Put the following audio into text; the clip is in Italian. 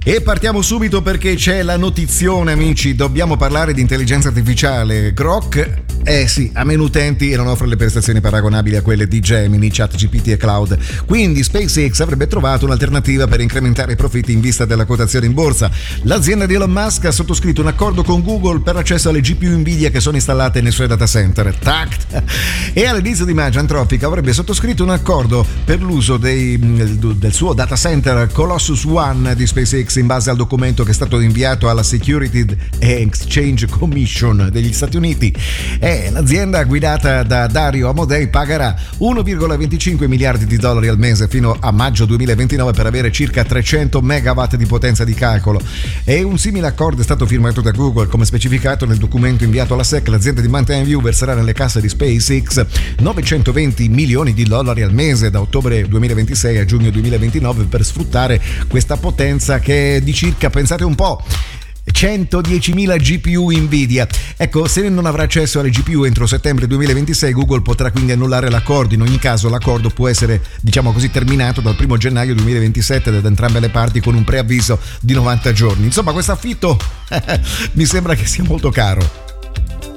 E partiamo subito perché c'è la notizione, amici. Dobbiamo parlare di intelligenza artificiale. Grok, sì, ha meno utenti e non offre le prestazioni paragonabili a quelle di Gemini, ChatGPT e Cloud. Quindi SpaceX avrebbe trovato un'alternativa per incrementare i profitti in vista della quotazione in borsa. L'azienda di Elon Musk ha sottoscritto un accordo con Google per l'accesso alle GPU Nvidia che sono installate nei suoi data center. Tac! E all'inizio di maggio Anthropic avrebbe sottoscritto un accordo per l'uso del suo data center Colossus One di SpaceX in base al documento che è stato inviato alla Security and Exchange Commission degli Stati Uniti. L'azienda guidata da Dario Amodei pagherà 1,25 miliardi di dollari al mese fino a maggio 2029 per avere circa 300 megawatt di potenza di calcolo. E un simile accordo è stato firmato da Google. Come specificato nel documento inviato alla SEC, l'azienda di Mountain View verserà nelle casse di SpaceX 920 milioni di dollari al mese da ottobre 2026 a giugno 2029 per sfruttare questa potenza che è di circa, pensate un po', 110.000 GPU Nvidia. Ecco, se non avrà accesso alle GPU entro settembre 2026, Google potrà quindi annullare l'accordo. In ogni caso l'accordo può essere, diciamo così, terminato dal 1 gennaio 2027 da entrambe le parti con un preavviso di 90 giorni. Insomma, questo affitto mi sembra che sia molto caro.